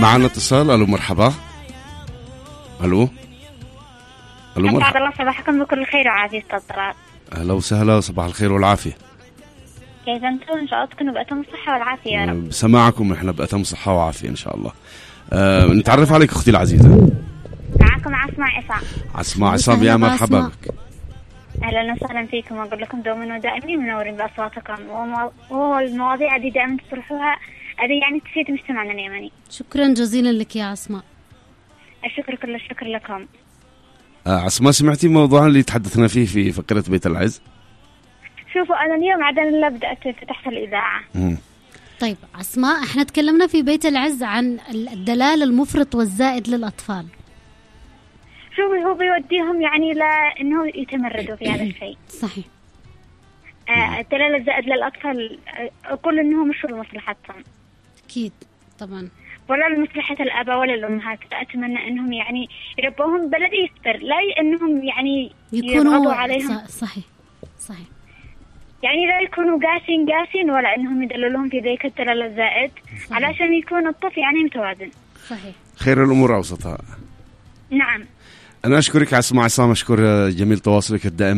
معنا اتصال. الو مرحبا. الو مرحبا. أسعد الله صباحكم بكل خير وعافية الطراد. اهلا وسهلا، صباح الخير والعافيه. كيف أنتم؟ إن شاء الله تكونوا بأتم الصحة والعافية يا رب. بسماعكم احنا بأتم صحه وعافيه ان شاء الله. نتعرف عليك اختي العزيزه. معكم عصماء عصام. عصماء عصام، يا مرحبا بك. أهلا وسهلا فيكم، وأقول لكم دوما ودائمين منورين بأصواتكم، والمواضيع هذه دائما تصرحوها هذه يعني تفيد مجتمعنا اليمني. شكرا جزيلا لك يا عصماء. الشكر كل الشكر لكم. عصماء، سمعتي موضوع اللي تحدثنا فيه في فقرة بيت العز؟ شوفوا أنا اليوم عدن الله بدأت فتحت الإذاعة. طيب عصماء، احنا تكلمنا في بيت العز عن الدلال المفرط والزائد للأطفال. شوفوا هو بيوديهم يعني لأنه يتمردوا في هذا الشيء. صحيح. الدلال الزائد للأطفال أقول إنه مش لمصلحتهم. أكيد طبعا. ولا لمصلحة الآباء ولا الأمهات. أتمنى أنهم يعني يربوهم بلد يستر، لا أنهم يعني يضغطوا عليهم. صحيح. يعني لا يكونوا قاسين ولا أنهم يدللوهم في ذيك الدلال الزائد. صحيح. علشان يكون الطفل يعني متوازن. صحيح. خير الأمور أوسطها. نعم. أنا أشكرك عصماء عصام، أشكر جميل تواصلك الدائم.